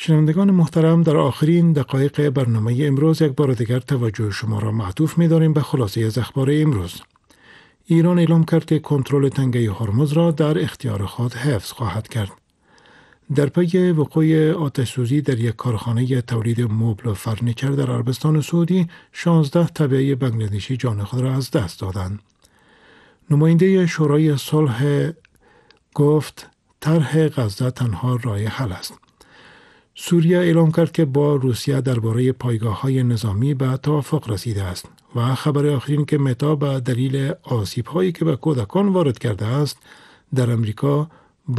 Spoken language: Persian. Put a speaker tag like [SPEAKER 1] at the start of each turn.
[SPEAKER 1] شنوندگان محترم، در آخرین دقایق برنامه امروز یک بار دیگر توجه شما را معطوف می‌داریم به خلاصه از اخبار امروز. ایران اعلام کرد که کنترل تنگه هرمز را در اختیار خود حفظ خواهد کرد. در پی وقوع آتش‌سوزی در یک کارخانه تولید مبل و فرنیچر در عربستان سعودی، 16 تبعه بنگلادشی جان خود را از دست دادند. نماینده شورای صلح گفت طرح غزه تنها راه حل است. سوریه اعلام کرد که با روسیه درباره پایگاه‌های نظامی به توافق رسیده است و خبر آخرین که متا به دلیل آسیب‌هایی که به کودکان وارد کرده است در امریکا